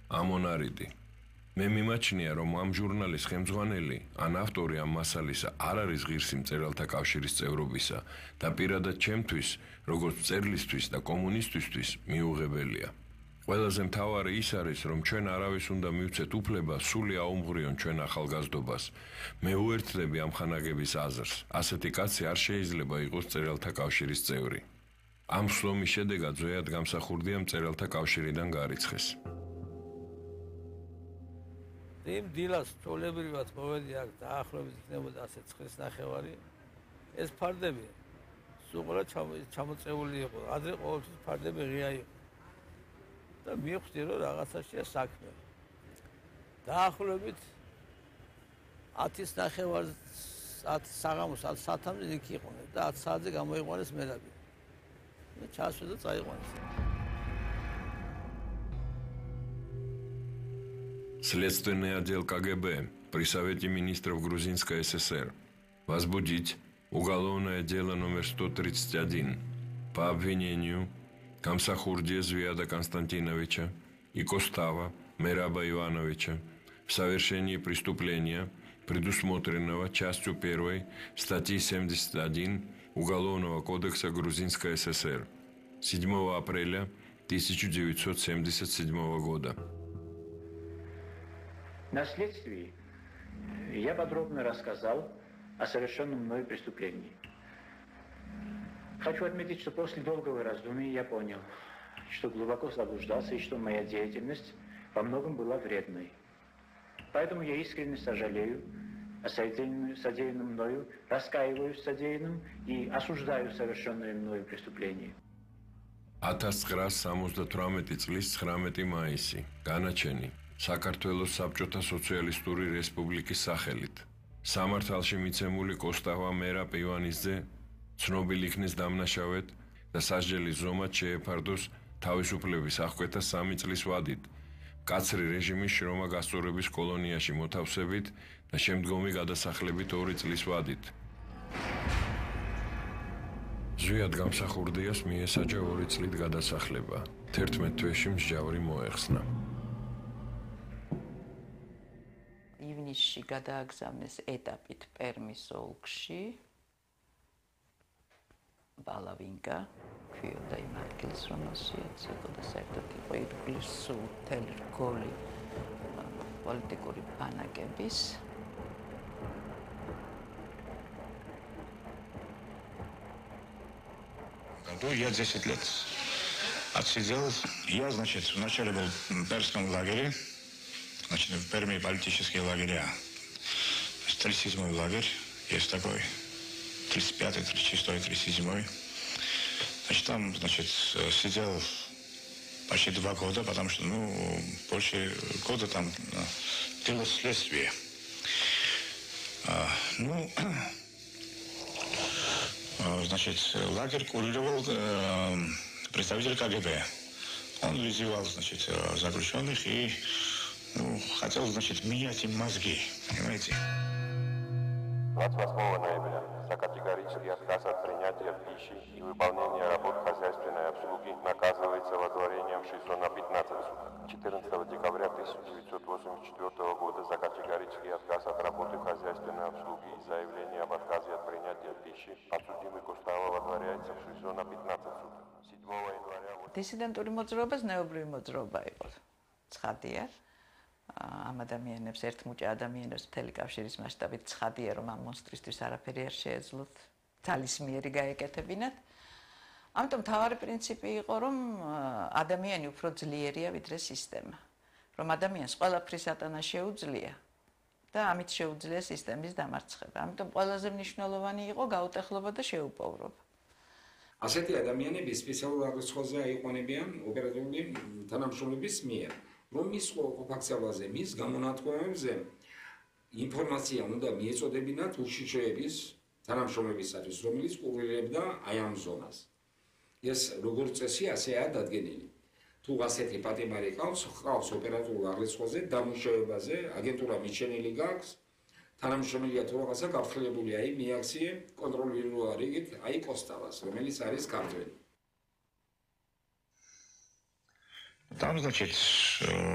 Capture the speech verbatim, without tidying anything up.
ამონარიდი. მე მიმაჩნია, რომ ამ ჟურნალის ხელმძღვანელი ან ავტორი ამ მასალისა არ არის ღირსი მწერალთა კავშირის წევრობისა და პირადად ჩემთვის, როგორც მწერლისთვის და კომუნისტისთვის მიუღებელია. ყველაზე მთავარი ის არის, რომ ჩვენ არავის უნდა მივცეთ უფლება სული აუმღვრიონ ჩვენ ახალგაზრდობას. მე უერთდები ამ ხანაგების აზრს. ასეთი კაცი არ შეიძლება იყოს მწერალთა კავშირის წევრი. ამ სლომის შედეგად ზოიად გამსახურდია მწერალთა კავშირიდან გარიცხეს. იმ დილას ჩვეულებრივად მოვედი აქ დაახლოებით იქნებოდა ასე ცხრის ნახევარი. ეს ფარდები სულ ჩამოწეული იყო. ადრე ყოველთვის ფარდები ღია იყო. და მივხვდი, რომ რაღაცაშია საქმე. დაახლოებით ათის ნახევარ საღამოს ათ საათამდე იქ იყვნენ და ათ საათზე გამოიყვანეს მერაბი. და ჩასვე და წაიყვანეს. Следственный отдел КГБ при Совете министров Грузинской ССР. Возбудить уголовное дело номер сто тридцать один по обвинению Камсахурдия Звияда Константиновича и Костава Мераба Ивановича в совершении преступления, предусмотренного частью первой статьи семьдесят один Уголовного кодекса Грузинской ССР седьмого апреля тысяча девятьсот семьдесят седьмого года. На следствии я подробно рассказал о совершенном мной преступлении. Хочу отметить, что после долгого раздумья я понял, что глубоко заблуждался и что моя деятельность во многом была вредной. Поэтому я искренне сожалею о содеянном мною, раскаиваюсь в содеянном и осуждаю совершенное мною преступление. ათას ცხრაას სამოცდათვრამეტი წლის ცხრამეტი მაისი. განაჩენი. საქართველოს საბჭოთა სოციალისტური რესპუბლიკის სახელით. სამართალში მიცემული კოსტავა მერაბ ივანიძე ცნობილი იქნის დამნაშავედ და სასჯელის ზომად შეეფარდოს თავისუფლების აღკვეთა სამი წლის ვადით, მკაცრი რეჟიმის შრომა გასწორების კოლონიაში მოთავსებით და შემდგომი გადასახლებით ორი წლის ვადით. ზვიად გამსახურდიას მიესაჯა ორი წლით გადასახლება. თერთმეტ თვეში მსჯავრი მოეხსნა. ივნისში გადააგზავნეს ეტაპით პერმის ოლქში. ბალავინკა ქვიოდა იმ ადგილს, რომელშიც იყო და საერთოდ იყო ირგვლის სულ მთელი რგოლი პოლიტიკური ბანაკების. году я десять лет отсидел. Я, значит, вначале был в Пермском лагере, значит, в Перми политические лагеря. тридцать седьмой лагерь есть такой. тридцать пятый, тридцать шестой, тридцать седьмой. Значит, там, значит, сидел почти два года, потому что, ну, больше года там длилось следствие. А, ну, значит, лагерь курировал э, представитель КГБ. Он вызывал, значит, заключенных и, ну, хотел, значит, менять им мозги, понимаете? двадцать восьмого ноября за категорический отказ от принятия пищи и выполнения работ хозяйственной обслуги наказывается водворением в ШИЗО на пятнадцать суток. четырнадцатого декабря тысяча девятьсот восемьдесят четвёртого года за категорический отказ от работы хозяйственной обслуги и заявление об отказе от принятия пищи подсудимый Костава водворяется в ШИЗО на пятнадцать суток. седьмого января... Дисидентური მოძრაობა ზნეობრივი მოძრაობა იყო. ცხადია. ამ ადამიანებს ერთმუჭა ადამიანებს მთელი კავშირის მასშტაბით ცხადია, რომ ამ მონსტრისთვის არაფერი არ შეეძლოთ ძალისმიერი გაეკეთებინათ. ამიტომ თავარი პრინციპი იყო, რომ ადამიანი უფრო ძლიერია ვიდრე სისტემა. რომ ადამიანს ყველაფრის ატანა შეუძლია და ამით შეუძლია სისტემის დამარცხება. ამიტომ ყველაზე მნიშვნელოვანი იყო გაუტეხლობა და შეუპოვრობა. ასეთი ადამიანები სპეციალურ აღრიცხვაზე აიყვანებიან ოპერატიული თანამშრომლების მიერ. რომ ის ფაქციალაზე, მის გამონათქვამებზე ინფორმაცია უნდა მიეწოდებინათ უშიშროების თანამშრომლებისათვის, რომელიც კურირებდა აი ამ ზონას. ეს როგორც წესი ასეა დადგენილი. თუ ასეთი პატიმარი ყავს, ყავს ოპერატიულ აღრიცხვაზე, დამუშავებაზე, აგენტურა მიჩენილი გაქვს, თანამშრომელია თუ რაღაცა გაფრთხილებული, აი მიაქციე კონტროლირებულ რიგით, აი კოსტავას, რომელიც არის ქართველი. Там, значит,